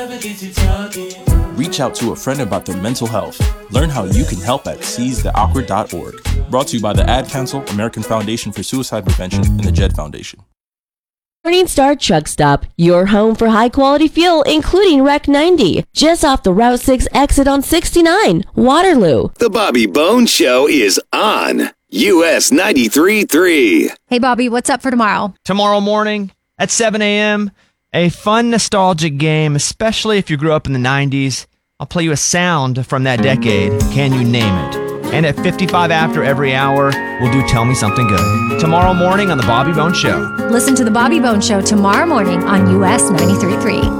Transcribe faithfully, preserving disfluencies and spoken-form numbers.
Reach out to a friend about their mental health. Learn how you can help at seize the awkward dot org. Brought to you by the Ad Council, American Foundation for Suicide Prevention, and the Jed Foundation. Morningstar Truck Stop, your home for high-quality fuel, including Rec ninety, just off the Route six exit on sixty-nine, Waterloo. The Bobby Bones Show is on U S ninety-three point three. Hey, Bobby, what's up for tomorrow? Tomorrow morning at seven a.m., a fun nostalgic game, especially if you grew up in the nineties. I'll play you a sound from that decade. Can you name it? And at fifty-five after every hour, we'll do Tell Me Something Good. Tomorrow morning on The Bobby Bones Show. Listen to The Bobby Bones Show tomorrow morning on U S ninety-three point three.